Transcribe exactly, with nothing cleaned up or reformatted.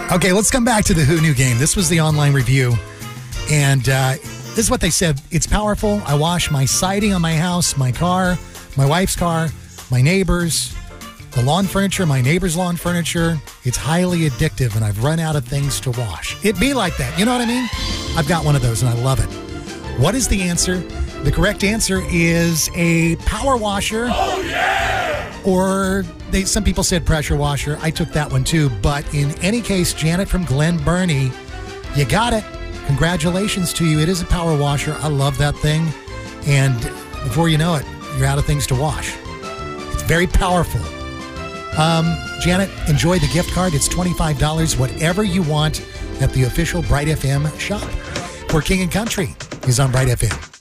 Okay, let's come back to the Who Knew game. This was the online review, and uh, this is what they said. It's powerful. I wash my siding on my house, my car, my wife's car, my neighbor's, the lawn furniture, my neighbor's lawn furniture. It's highly addictive, and I've run out of things to wash. It be like that. You know what I mean? I've got one of those, and I love it. What is the answer? The correct answer is a power washer. Oh, yeah! Or they, some people said pressure washer. I took that one too. But in any case, Janet from Glen Burnie, you got it. Congratulations to you. It is a power washer. I love that thing. And before you know it, you're out of things to wash. It's very powerful. Um, Janet, enjoy the gift card. It's twenty-five dollars, whatever you want at the official Bright F M shop. For King and Country is on Bright F M.